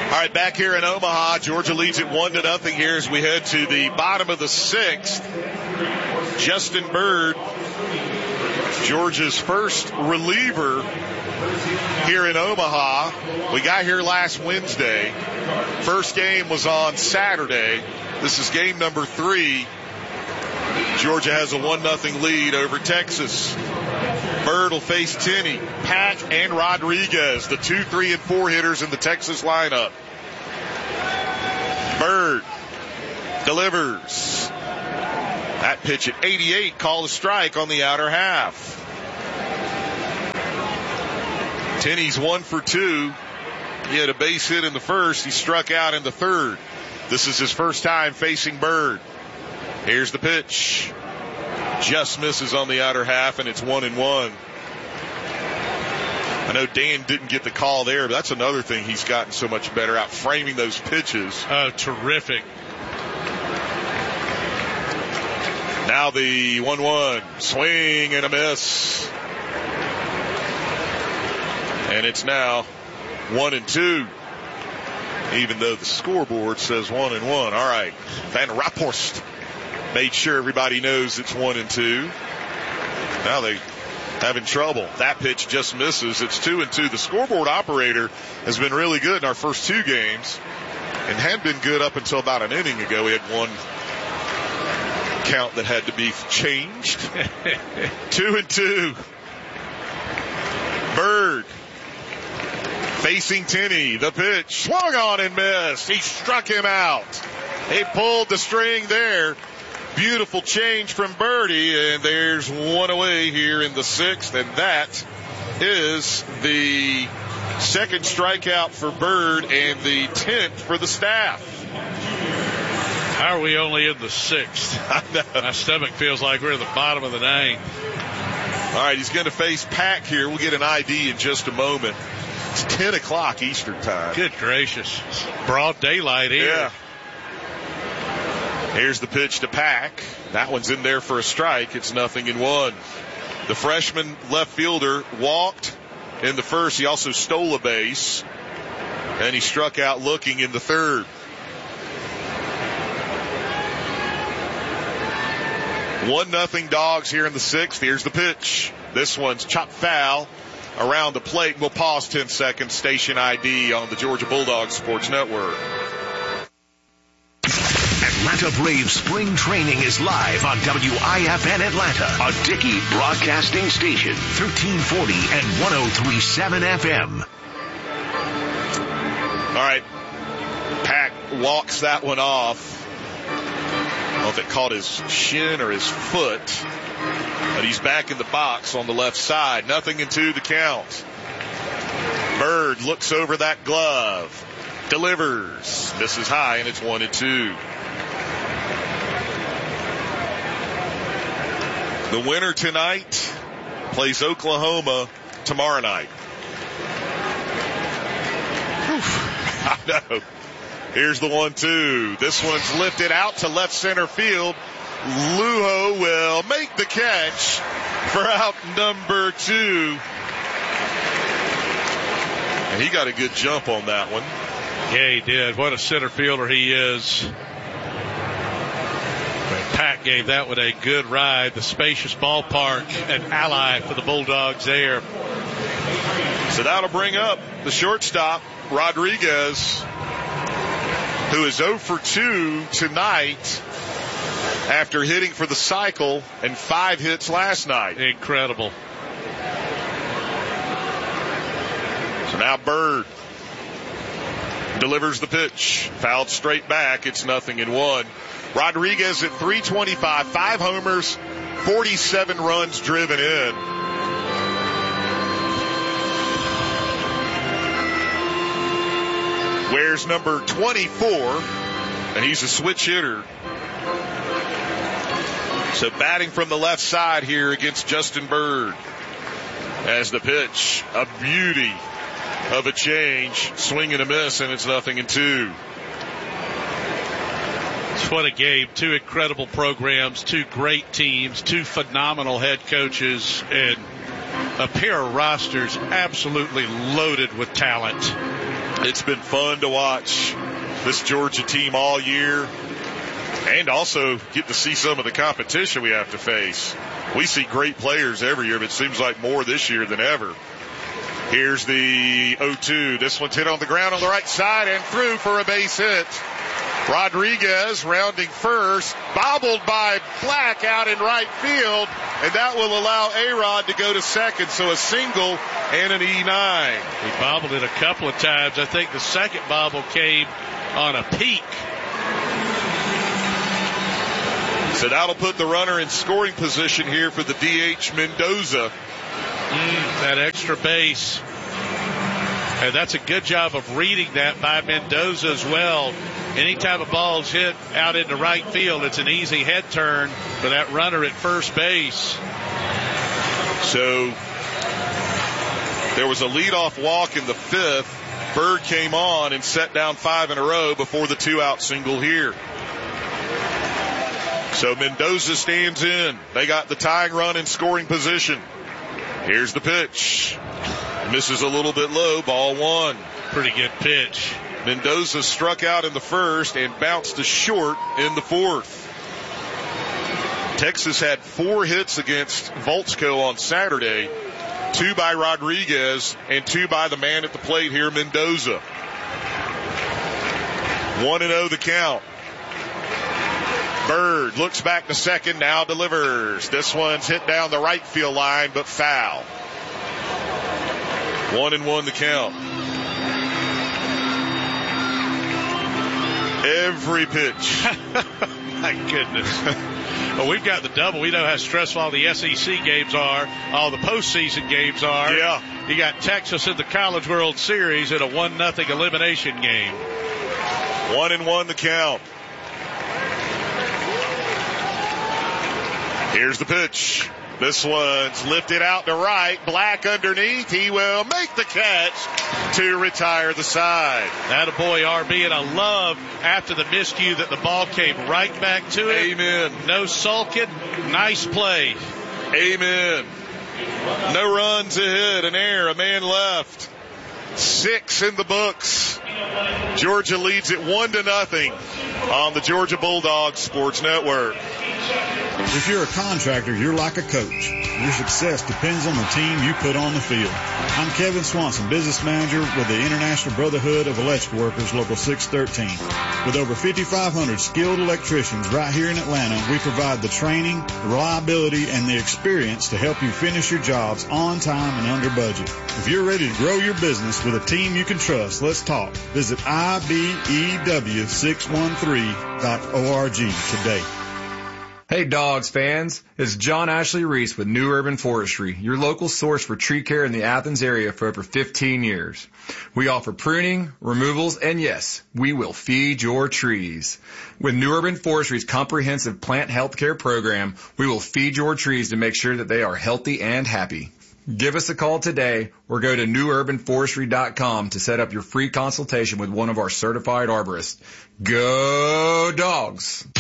All right, back here in Omaha, Georgia leads it 1-0 here as we head to the bottom of the sixth. Justin Bird, Georgia's first reliever here in Omaha. We got here last Wednesday. First game was on Saturday. This is game number 3. Georgia has a 1-0 lead over Texas. Bird will face Tenney, Pack, and Rodriguez, the 2, 3, and 4 hitters in the Texas lineup. Bird delivers. That pitch at 88, called a strike on the outer half. Tenney's 1 for 2. He had a base hit in the first. He struck out in the third. This is his first time facing Bird. Here's the pitch. Just misses on the outer half, and it's 1-1. I know Dan didn't get the call there, but that's another thing he's gotten so much better at, framing those pitches. Oh, terrific. Now the 1-1. Swing and a miss. And it's now 1-2. Even though the scoreboard says 1-1. All right. Van Raphorst made sure everybody knows it's 1-2. Now they having trouble. That pitch just misses. It's 2-2. The scoreboard operator has been really good in our first 2 games and had been good up until about an inning ago. We had one count that had to be changed. 2-2. Bird facing Tenney. The pitch swung on and missed. He struck him out. He pulled the string there. Beautiful change from Birdie, and there's one away here in the 6th, and that is the second strikeout for Bird and the 10th for the staff. How are we only in the 6th? I know. My stomach feels like we're at the bottom of the 9th. All right, he's going to face Pack here. We'll get an ID in just a moment. It's 10 o'clock Eastern time. Good gracious. Broad daylight here. Yeah. Here's the pitch to Pack. That one's in there for a strike. It's 0-1. The freshman left fielder walked in the first. He also stole a base, and he struck out looking in the third. 1-0 Dogs here in the 6th. Here's the pitch. This one's chopped foul around the plate. We'll pause 10 seconds. Station ID on the Georgia Bulldogs Sports Network. Atlanta Braves spring training is live on WIFN Atlanta, a Dickey broadcasting station, 1340 and 103.7 FM. All right. Pack walks that one off. I don't know if it caught his shin or his foot, but he's back in the box on the left side. 0-2 the count. Bird looks over that glove. Delivers. This is high, and it's 1-2. The winner tonight plays Oklahoma tomorrow night. I know. Here's the 1-2. This one's lifted out to left center field. Lujo will make the catch for out number 2. And he got a good jump on that one. Yeah, he did. What a center fielder he is. Pack gave that one a good ride. The spacious ballpark, an ally for the Bulldogs there. So that'll bring up the shortstop, Rodriguez, who is 0 for 2 tonight after hitting for the cycle and 5 hits last night. Incredible. So now Bird delivers the pitch. Fouled straight back. It's 0-1. Rodriguez at 325, 5 homers, 47 runs driven in. Wears number 24, and he's a switch hitter. So batting from the left side here against Justin Bird. As the pitch, a beauty of a change, swing and a miss, and it's 0-2. What a game. 2 incredible programs, 2 great teams, 2 phenomenal head coaches, and a pair of rosters absolutely loaded with talent. It's been fun to watch this Georgia team all year and also get to see some of the competition we have to face. We see great players every year, but it seems like more this year than ever. Here's the 0-2. This one's hit on the ground on the right side and through for a base hit. Rodriguez rounding first, bobbled by Black out in right field, and that will allow A-Rod to go to second, so a single and an E9. He bobbled it a couple of times. I think the second bobble came on a peak. So that'll put the runner in scoring position here for the DH Mendoza. That extra base. And that's a good job of reading that by Mendoza as well. Anytime a ball's hit out into right field, it's an easy head turn for that runner at first base. So there was a leadoff walk in the fifth. Bird came on and set down 5 in a row before the 2-out single here. So Mendoza stands in. They got the tying run in scoring position. Here's the pitch. Misses a little bit low, ball 1. Pretty good pitch. Mendoza struck out in the first and bounced to short in the fourth. Texas had 4 hits against Voltzko on Saturday, 2 by Rodriguez and 2 by the man at the plate here, Mendoza. 1-0 the count. Bird looks back to second, now delivers. This one's hit down the right field line, but foul. 1-1 the count. Every pitch. My goodness. Well, we've got the double. We know how stressful all the SEC games are, all the postseason games are. Yeah. You got Texas in the College World Series in a 1-0 elimination game. 1-1 the count. Here's the pitch. This one's lifted out to right. Black underneath. He will make the catch to retire the side. Attaboy, RB, and I love after the miscue that the ball came right back to it. Amen. No sulking. Nice play. Amen. No runs ahead, an error, a man left. 6 in the books. Georgia leads it 1-0 on the Georgia Bulldogs Sports Network. If you're a contractor, you're like a coach. Your success depends on the team you put on the field. I'm Kevin Swanson, business manager with the International Brotherhood of Electrical Workers, Local 613. With over 5,500 skilled electricians right here in Atlanta, we provide the training, the reliability, and the experience to help you finish your jobs on time and under budget. If you're ready to grow your business with a team you can trust, let's talk. Visit IBEW613.org today. Hey Dogs fans, it's John Ashley Reese with New Urban Forestry, your local source for tree care in the Athens area for over 15 years. We offer pruning, removals, and yes, we will feed your trees. With New Urban Forestry's comprehensive plant health care program, we will feed your trees to make sure that they are healthy and happy. Give us a call today or go to newurbanforestry.com to set up your free consultation with one of our certified arborists. Go Dogs!